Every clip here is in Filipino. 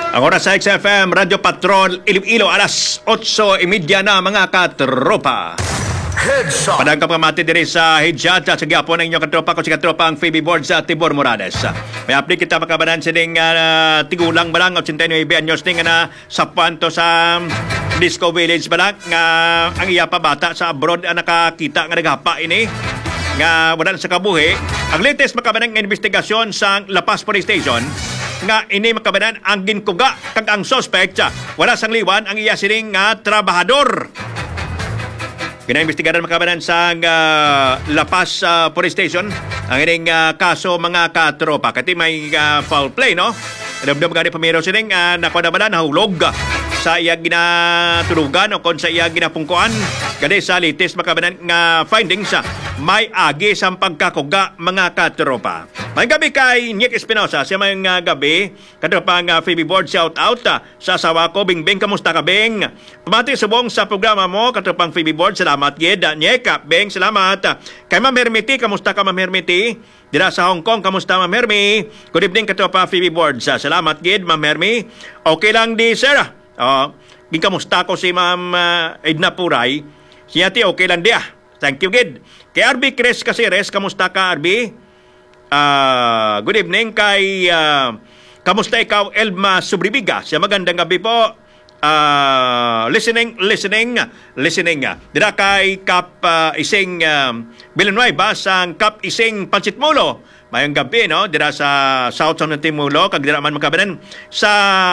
Ang oras sa XFM, Radyo Patrol, Iloilo, alas 8:30 na mga katropa. Headshot. Padang kapamati diri sa Headshot sa Gapon ang inyong katropa ko si katropa ang Phoebe Board sa Tibor Morales. May update kita makabanan sa ding tigulang balang 89 anyos ding na sa panto sa Disco Village balang nga ang iya pa bata sa abroad ang nakakita nga naghapa ini nga wala sa kabuhi. Ang latest makabanan nga investigasyon sa La Paz Police Station nga ini makabanan ang ginkuga kag ang suspect wala sang liwan ang iya sining nga trabahador. Kinaimbestigaran makabanan sa La Paz Police Station ang ining kaso mga katropa. Kati may foul play, no? Damdam gani pamiro sining nakuha naman nahulog sa iya ginatulugan o kung sa iya ginapungkuan. Gani sa latest makabanan nga findings may agi sa pagkakuga mga katropa. May gabi kay Nick Espinosa. Siya may gabi. Katropa nga Phoebe Board, shout out sa asawa ko. Bingbing, kamusta ka, Bing? Pamati subong sa programa mo, katropang Phoebe Board. Salamat, Gid. Nick, Bing, salamat. Kay Ma'am Hermity, kamusta ka, Ma'am Hermity? Dira sa Hong Kong, kamusta, Ma'am Hermy? Good evening, katropa Phoebe Board. Salamat, Gid, Ma'am Hermy. Okay lang di, sir. Kamusta ko si Ma'am Edna Puray. Siya ti, okay lang di. Thank you, Gid. Kay RB Chris Caceres, kamusta ka, RB? Good evening kay kamusta ikaw Elma Subribiga. Siya magandang gabi po. Listening. Dira kay Kap Ising Villanueva sang Kap Ising Pansitmulo. Mayong gabi, no? Dira sa South San Timulo kag dira man makabanan sa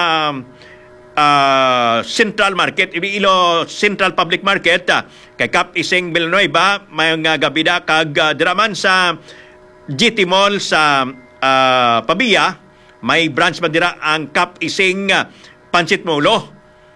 Central Market, Iloilo Central Public Market kay Kap Ising Villanueva. Mayong gabi da kag dira man sa GT Mall sa Pabia, may branch man dira ang Kap Ising Pansitmulo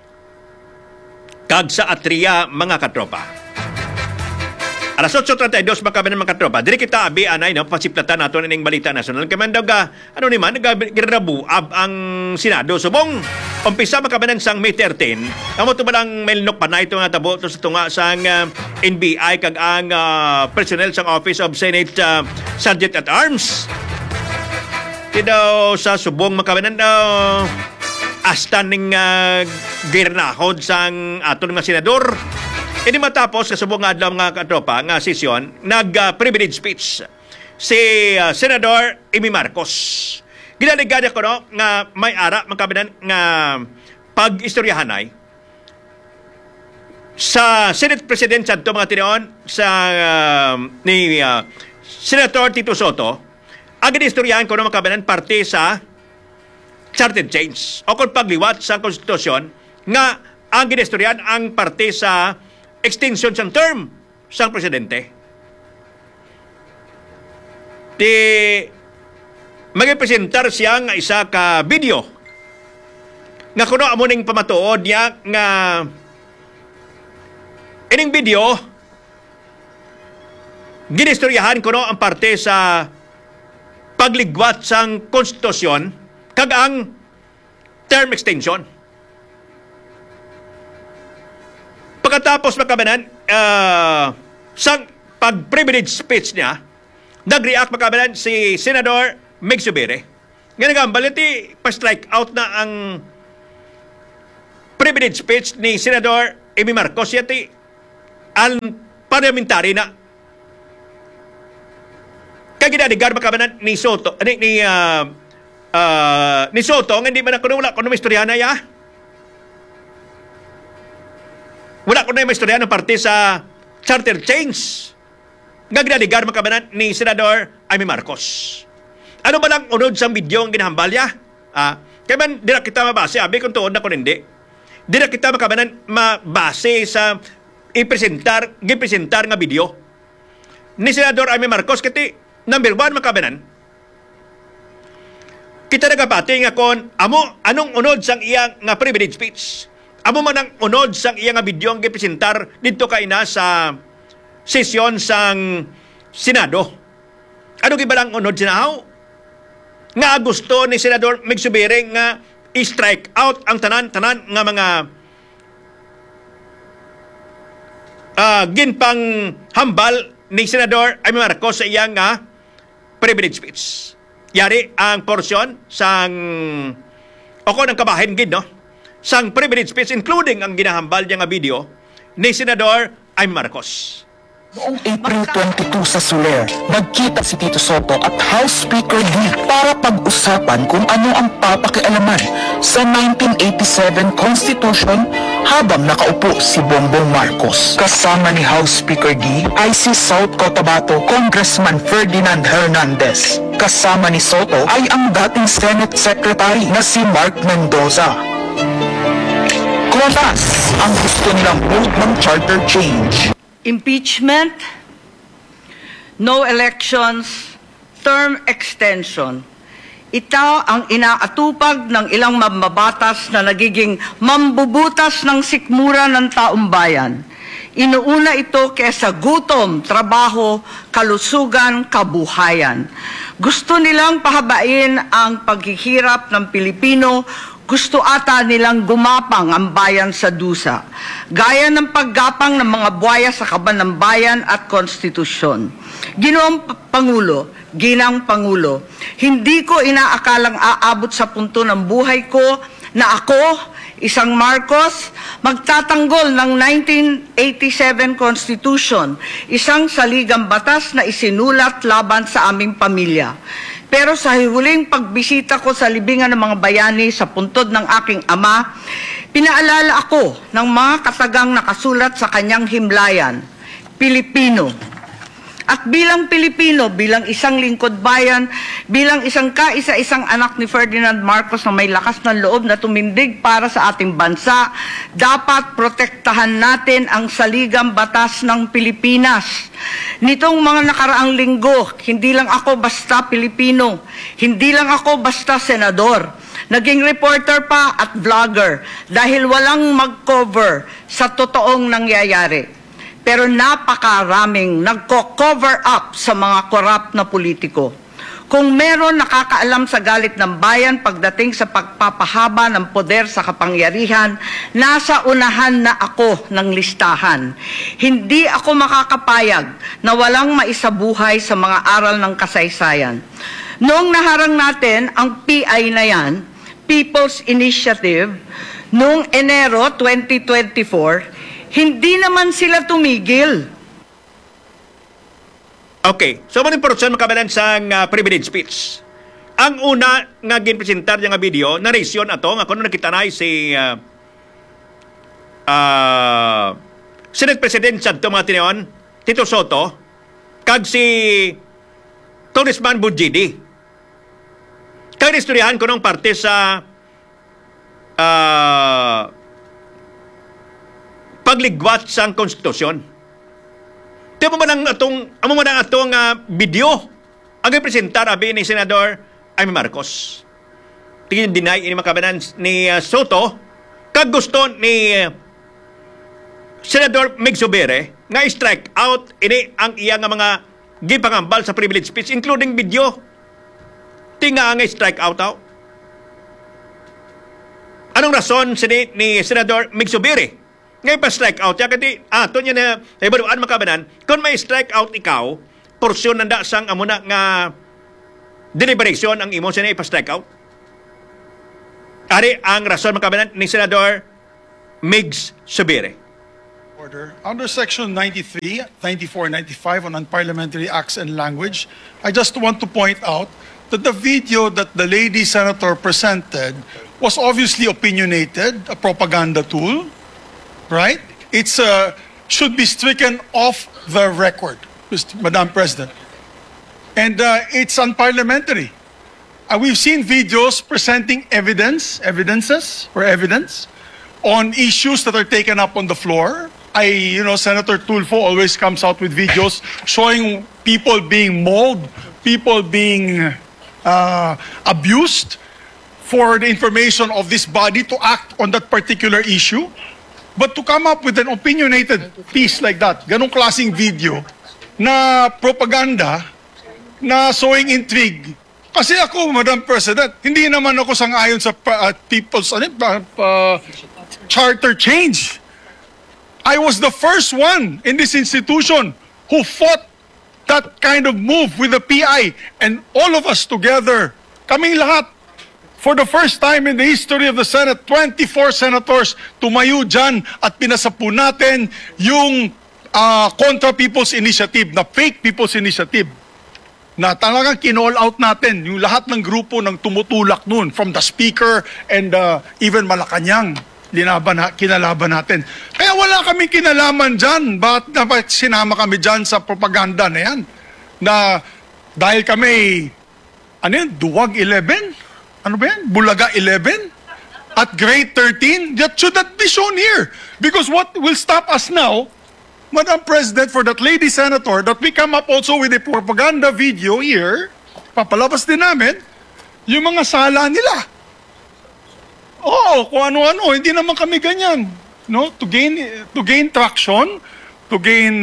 kag sa Atria mga katropa. Alas 8:32 makabanan mga katropa. Diri kita abi anay no pasiplatan nato ning balita nasional. Kay man daw ano ni man nagirabuab ang Senado subong umpisa makabanan sang May 13. Amo to balang melnok pa na ito nga tabo to sa tunga sang NBI kag ang personnel sang Office of Senate Sergeant at Arms. Daw sa subong makabanan daw hasta ning girnahod sang aton nga senador. Ini matapos kasubong nga adlaw nga katropa nga sesyon nag-privilege speech si Senador Amy Marcos. Ginaligada ko no nga may ara makabinan nga pag-istoryahanay sa Senate President sadto mga tinuon sa ni Senator Tito Soto. Ang ginistoryahan ko no makabinan parte sa charter change o kung pagliwat sa konstitusyon nga ang ginistoryahan ang parte sa extension sang term sang presidente. Di magipresentar siya nga isa ka video nga kuno amo ning pamatuod niya nga ining video ginistoryahan kuno ang parte sa pagligwat sang konstitusyon kag ang term extension. Pagkatapos makabanan sa pag-privilege speech niya, nag-react makabanan si Senador Mig Zubiri. Nga nagambal, iti pa-strike out na ang privilege speech ni Senador Amy Marcos. Yati ang parliamentary na. Kaya ginadigar makabanan ni Soto, ni Soto, hindi man ako wala kung istorya na ya. Wala ko na yung istorya ng parte sa charter change. Nagdadigar makabanan ni Senador Amy Marcos. Ano ba lang unod sa video ang ginahambal niya? Kaya man, di na kita mabase. Abi kung tuon na kung hindi. Di na kita makabanan mabase sa gipresentar nga video. Ni Senador Amy Marcos, kati number 1 makabanan. Kita nagapati nga kon anong unod sang iyang nga privilege speech. Amo man ang unod sang iyang video ang gipresentar dito kay na sa sesyon sang Senado. Ano gibalang unod sinahaw? Nga gusto ni Senador Mig Zubiri nga i-strike out ang tanan-tanan nga mga ginpang hambal ni Senador Amy Marcos sa iyang privilege speech. Yari ang porsyon sang ako ng kabahin gid, no? Sang privilege speech, including ang ginahambal niya nga video ni Senador Amy Marcos. Noong April 22 sa Soler, nagkita si Tito Soto at House Speaker Lee para pag-usapan kung ano ang papakialaman sa 1987 Constitution habang nakaupo si Bongbong Marcos. Kasama ni House Speaker Lee ay si South Cotabato Congressman Ferdinand Hernandez. Kasama ni Soto ay ang dating Senate Secretary na si Mark Mendoza. Kumatas ang gusto nilang move ng charter change. Impeachment, no elections, term extension. Ito ang inaatupag ng ilang mambabatas na nagiging mambubutas ng sikmura ng taong bayan. Inuuna ito kesa gutom, trabaho, kalusugan, kabuhayan. Gusto nilang pahabain ang paghihirap ng Pilipino. Gusto ata nilang gumapang ang bayan sa dusa, gaya ng paggapang ng mga buhaya sa kaban ng bayan at konstitusyon. Ginoong Pangulo, Ginang Pangulo, hindi ko inaakalang aabot sa punto ng buhay ko na ako, isang Marcos, magtatanggol ng 1987 Constitution, isang saligang batas na isinulat laban sa aming pamilya. Pero sa huling pagbisita ko sa libingan ng mga bayani sa puntod ng aking ama, pinaalala ako ng mga katagang nakasulat sa kanyang himlayan, Pilipino. At bilang Pilipino, bilang isang lingkod bayan, bilang isang kaisa-isang anak ni Ferdinand Marcos na may lakas ng loob na tumindig para sa ating bansa, dapat protektahan natin ang saligang batas ng Pilipinas. Nitong mga nakaraang linggo, hindi lang ako basta Pilipino, hindi lang ako basta senador, naging reporter pa at vlogger dahil walang mag-cover sa totoong nangyayari. Pero napakaraming nagko-cover up sa mga korap na politiko. Kung meron nakakaalam sa galit ng bayan pagdating sa pagpapahaba ng poder sa kapangyarihan, nasa unahan na ako ng listahan. Hindi ako makakapayag na walang maisabuhay sa mga aral ng kasaysayan. Noong naharang natin ang PI na yan, People's Initiative, noong Enero 2024, hindi naman sila tumigil. Okay, so maning porosyon makabalan sa privilege speech. Ang una nga ginpresentar niya nga video, narration ato nga kuno nakitanay si Senate President Santo mga tinuon, Tito Soto, kag si Congressman Bujidi. Kag istoryahan ko nung parte sa pagligwat sa konstitusyon. Amo man ang atong video ang ipresentar abi ni Senador Amy Marcos. Tingin deny ini makabanan ni Soto kag gusto ni Senador Mig Zubiri nga strike out ini ang iya nga mga gipangambal sa privilege speech including video. Tinga nga strike out. Anong rason ni Senador Mig Zubiri? Ngayon pa strike out, kaya ato niya na ibaruan makabanan, kung may strike out ikaw, porsyon nanda sang amuna nga deliberation ang imo siya na ipa-strike out. Ari ang rason makabanan ni Senador Migs Zubiri. Order. Under Section 93, 94, 95 on Unparliamentary Acts and Language, I just want to point out that the video that the lady senator presented was obviously opinionated, a propaganda tool. Right? It's should be stricken off the record, Madam President. And it's unparliamentary. We've seen videos presenting evidence on issues that are taken up on the floor. Senator Tulfo always comes out with videos showing people being mauled, people being abused for the information of this body to act on that particular issue. But to come up with an opinionated piece like that, ganong klaseng video na propaganda na showing intrigue. Kasi ako, Madam President, hindi naman ako sang-ayon sa people's charter change. I was the first one in this institution who fought that kind of move with the PI, and all of us together, kaming lahat, For the first time in the history of the Senate, 24 senators tumayo dyan at pinasapu natin yung Contra People's Initiative, na fake People's Initiative, na talagang kinall out natin yung lahat ng grupo ng tumutulak nun, from the Speaker and even Malacanang, kinalaban natin. Kaya wala kami kinalaman dyan. Bakit sinama kami dyan sa propaganda na yan? Na dahil kami, Duwag 11? Ano ba yan? Bulaga 11? At grade 13? That should not be shown here. Because what will stop us now, Madam President, for that lady senator, that we come up also with a propaganda video here, papalabas din namin, yung mga sala nila. Oo, kung ano-ano, hindi naman kami ganyan. No? To gain traction, to gain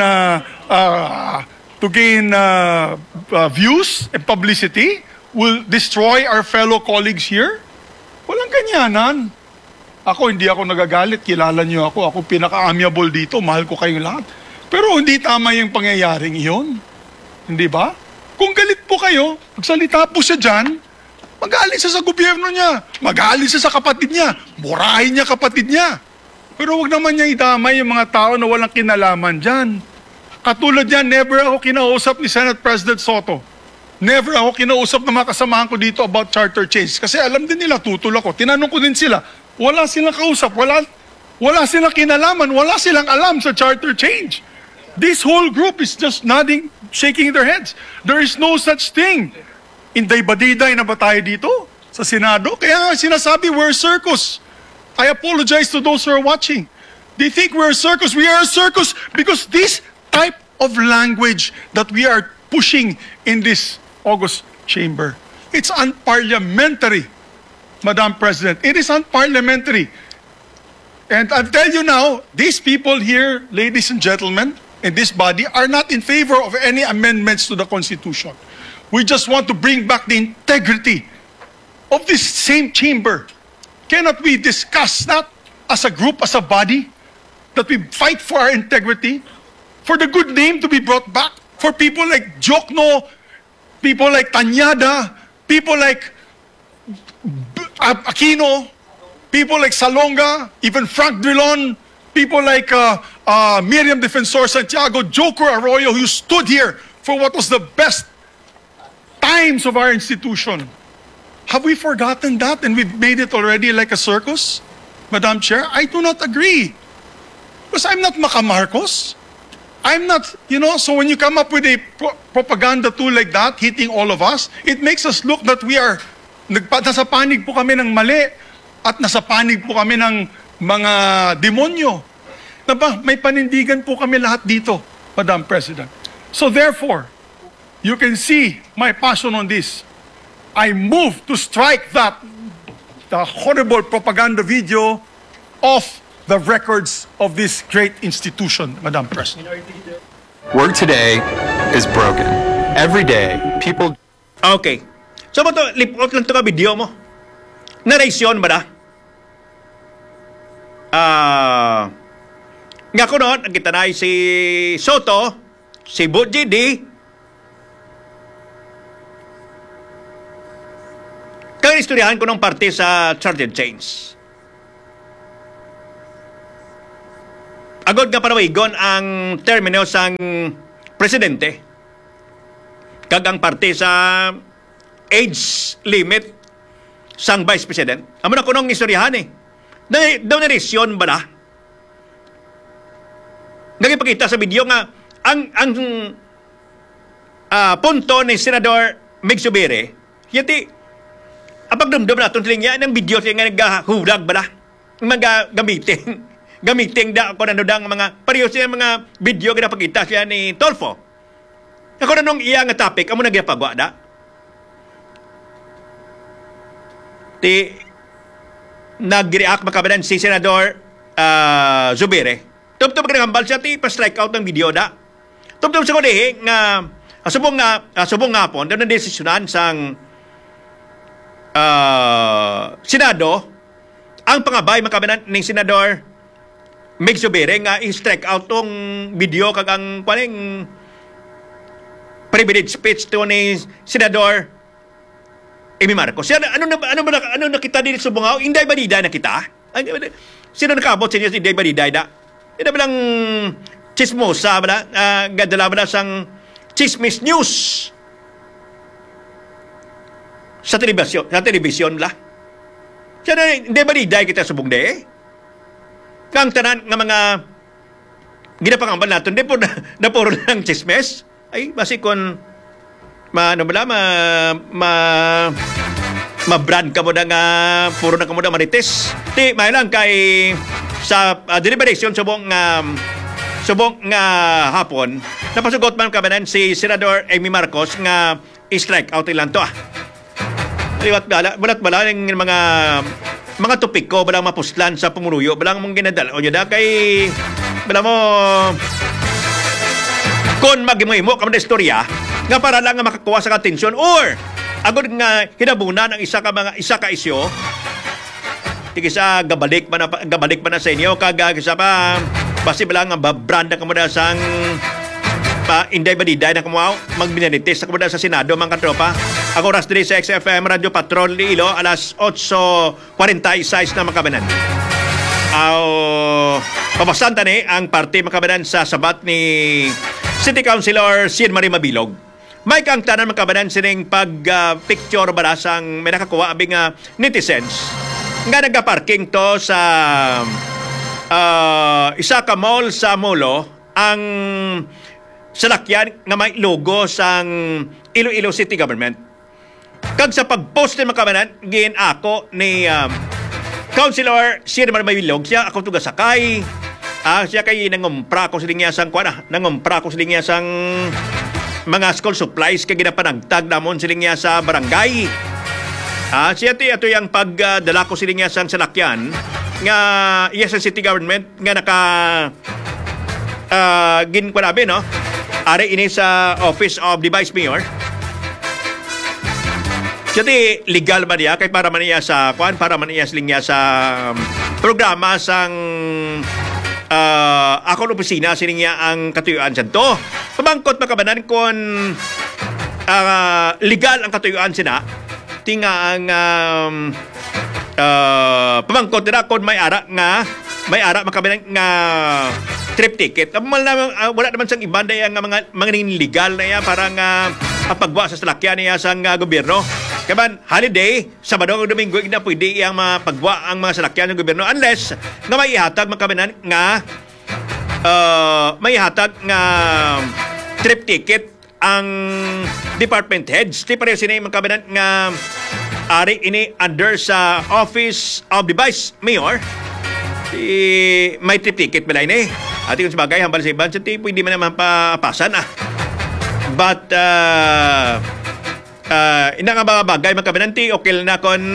views and publicity, will destroy our fellow colleagues here? Walang ganyanan. Hindi ako nagagalit. Kilala niyo ako. Ako pinaka-amiable dito. Mahal ko kayong lahat. Pero hindi tama yung pangyayaring iyon. Hindi ba? Kung galit po kayo, magsalita po siya dyan, mag-aalis siya sa gobyerno niya. Mag-aalis siya sa kapatid niya. Murahin niya kapatid niya. Pero wag naman niya idamay yung mga tao na walang kinalaman dyan. Katulad yan, never ako kinausap ni Senate President Soto. Never ako kinausap ng mga kasamahan ko dito about charter change. Kasi alam din nila, tutol ako. Tinanong ko din sila, wala silang kausap, wala silang kinalaman, wala silang alam sa charter change. This whole group is just nodding, shaking their heads. There is no such thing. Inday-badiday na ba tayo dito sa Senado? Kaya nga sinasabi, we're a circus. I apologize to those who are watching. They think we're a circus. We are a circus because this type of language that we are pushing in this August chamber, it's unparliamentary, Madam President. It is unparliamentary. And I'll tell you now, these people here, ladies and gentlemen, in this body, are not in favor of any amendments to the Constitution. We just want to bring back the integrity of this same chamber. Cannot we discuss that as a group, as a body, that we fight for our integrity, for the good name to be brought back, for people like Jokno, people like Tanyada, people like Aquino, people like Salonga, even Frank Drilon, people like Miriam Defensor Santiago, Joker Arroyo, who stood here for what was the best times of our institution. Have we forgotten that and we've made it already like a circus? Madam Chair, I do not agree. Because I'm not Macamarcos. I'm not, so when you come up with a propaganda tool like that, hitting all of us, it makes us look that we are, nasa panig po kami ng mali at nasa panig po kami ng mga demonyo. Diba? May panindigan po kami lahat dito, Madam President. So therefore, you can see my passion on this. I move to strike the horrible propaganda video off the records of this great institution, Madam President. Work today is broken. Every day, people... Okay. So ba ito, lip-out lang ito ka video mo? Narration ba na? Nga ko noon, ang kitanay si Soto, si Bujidi, kaya istoryahan ko ng parte sa Charter Change. Agod nga panawigon ang termino sang presidente kag ang parte sa age limit sang vice president. Amo na kunong istoryahan daw na resyon ba na? Nagipakita sa video nga ang punto ni Senador Mig Zubiri, yati apag dumdum na tuntuling niya ng video siya nga naghulag ba na? Mga gamiting da ako na nudang mga pareho siya mga video na pagkita siya ni Tolfo. Ako na nung iya nga topic, amo nagyapagwa da. Nag-react makabadan si Senador Zubiri. Tumtum ka nangambal siya, pa-strike out ng video da. Tumtum sa kulihi nga subong nga po, na desisyonan sang Senado ang pangabay makabadan ni Senador Mig Zubiri nga i-strike out tong video kag ang privilege speech to ni Senador Amy Marcos. Yan, ano nakita din sa bungaw? Inday ba di na kita? Sino nakabot sa inyo si Inday ba di na? Ito ba lang chismosa ba na? Gadala ba na sang chismis news sa telebisyon la? Siya hindi ba di kita sa bungde? Kang tanan nga mga ginapangambal natin, na puro ng chismis? Ay, basi kon ma-brand ka mo na nga puro na ka mo na marites. Di, may lang kay sa deliberation subong nga hapon, napasugot man kabanan si Senador Amy Marcos nga i-strike out ilan to. Balat bala ng mga topik ko, balang mapuslan sa pumuluyo, balang mong ginadala. O yun kay bala mo kung mag-imo ka na istorya nga para lang nga makakuha sa atensyon or agad nga hinabunan ang isa ka isyo tigisa gabalik pa na sa inyo kagagisa pa basi bala nga brand na kamuna sang inday badiday na kumuaw magbinanitis na kamuna sa Senado mga katropa. Ako oras din sa XFM Radio Patrol Ilo alas 8:46 na makabanan. Pabasanta ni ang parte makabanan sa sabat ni City Councilor Sir Marie Mabilog. May kang tanan makabanan sining picture balasang may nakakuha abing netizens nga nagka-parking to sa isa ka mall sa Molo ang salakyan nga may logo sang Iloilo City Government. Kag sa pag-post ni makabanan gin ako ni Councilor Sir Marie Mabilog siya ako tugasakay. Siya kay nangumpra ko siling yasang mga school supplies kay ginapanagtag namon siling niya sa barangay. Siya ito yung pagdala ko siling niya sa salakyan nga yes ang city government nga naka ginkwanabi no ari ini sa Office of the Vice Mayor. Siya legal ba niya kay para man niya sa siling niya sa programa sang ako opisina sining niya ang katuyuan sa to. Pabangkot makabanan kon legal ang katuyuan sina tinga ang pabangkot nila kon may ara makabanan nga trip ticket. Wala naman sang ibanda yang mga legal na yan para nga pagwa sa salakyan niya sa gobyerno. Kaban holiday, Sabado o Domingo na pwede iyang mapagwa ang mga salakyan ng gobyerno unless nga may ihatag makabanan nga may ihatag nga trip ticket ang department heads. Di pareho sinay makabanan nga ari ini under sa Office of the Vice Mayor. May trip ticket ba ini? At yung sabagay, hambal sa iban, sa tipo hindi man naman papasan But ina nga mga bagay magkabinanti okay lang na kon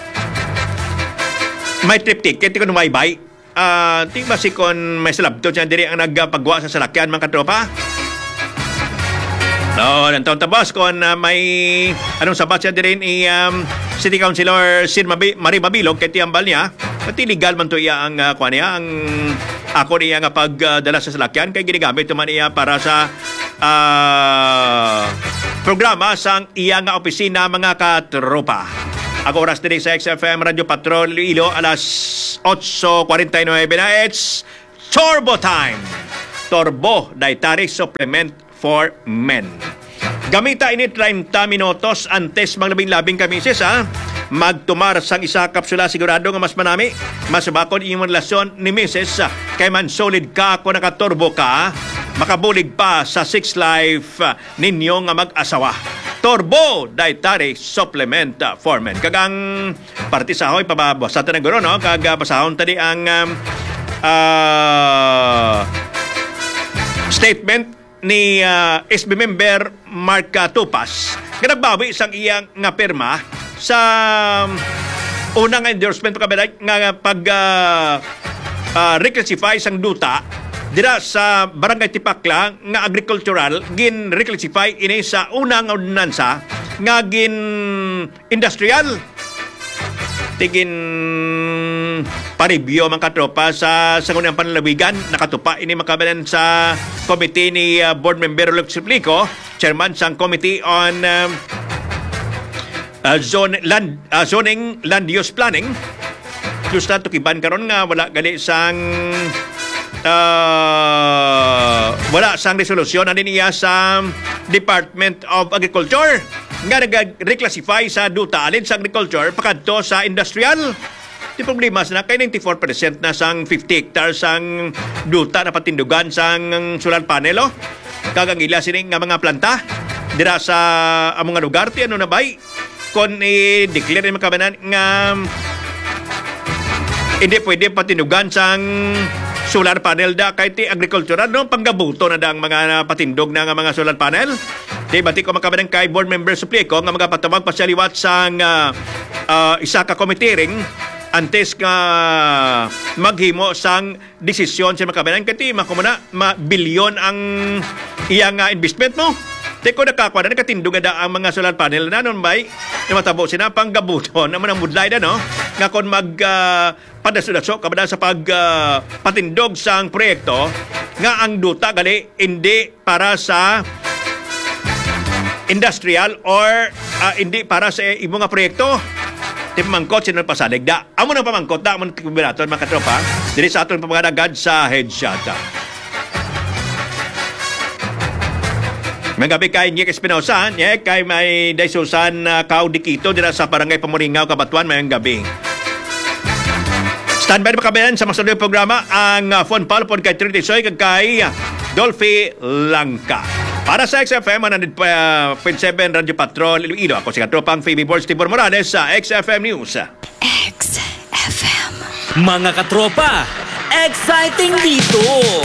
may trip ticket kon may buy ti basi kon may slabto dyan diri ang nagpagwa sa salakyan mga katropa. No, ng taon tapos kon may anong sabat siya diri ni City Councilor Sir Marie Mabilog kay tiambal niya pati legal man to iya ang kuha niya ang ako niya nga pagdala sa salakyan kay ginagamit man iya para sa programa sang iya nga opisina mga katropa. Ako oras din sa XFM Radio Patrol Ilo alas 8:49 na it's Turbo Time. Turbo Dietary Supplement for Men. Gamita ini 30 minutos antes maglabing-labing kamisis magtumar sang isa kapsula sigurado nga mas manami mas bakod inyong relasyon ni Mrs. kay man solid ka kung nakaturbo ka makabulig pa sa 6 life ninyo nga mag-asawa. Turbo Dietary Supplement for Men. Kagang parti sa hoy pababasa ta ng guro no kag basahon tadi ang statement ni SB member Mark Tupas nga nagbawi sang iyang nga pirma sa unang endorsement nga pag reclassify sang duta dira sa Barangay Tipakla nga agricultural gin reclassify ini sa unang ordinansa nga gin industrial tigin paribyo mga katropa sa sangunang panlalawigan nakatupa ini makabalan sa committee ni board member Lux Suplico chairman sang committee on zoning land use planning. Just na tukiban karon nga wala gali sang wala sang resolusyon ani niya sa Department of Agriculture nga nag-reclassify sa duta alin sa agriculture pakadto sa industrial. Di problema na kay 94% na sang 50 hectares sang duta na patindugan sang solar panel. Kagang ila sining nga mga planta dira sa mga lugar ti ano na bay kon i-declare ni makabanan nga hindi pwede patindugan sang solar panel da kay ti agricultural no panggabuto na dang mga patindog na nga mga solar panel. Di bati ko makabanan kay board member supli ko nga mga patawag pasyaliwat sang isa ka committee ring antes ka maghimo sang desisyon sa makabanan kati makumuna bilyon ang iyang investment mo. Teko nakakwa na nakatindog na ang mga solar panel na nun bay na matabo sina panggabuto naman ang mudlay na no nga kon mag padasudasok kabada sa patindog sang proyekto nga ang duta gali hindi para sa industrial or hindi para sa imong nga proyekto. Di pamangkot sino pasalig da. Amo nang pamangkot da, amo nang tikubiraton mga katropa. Dili sa aton pamangagad sa headshot. Mga gabi kay Nick Espinosa, kay may Day Susan Kaudikito dira sa Barangay Pamuringaw, Kabatuan, mayang gabi. Standby na makabayan sa masunod programa ang phone call po kay Trinity Soy kay Dolphy Langka. Para sa XFM 100.7 Radio Patrol Iloilo, ako si katropang Phoebe Borges Tibor Morales sa XFM News. XFM. Mga katropa, exciting dito!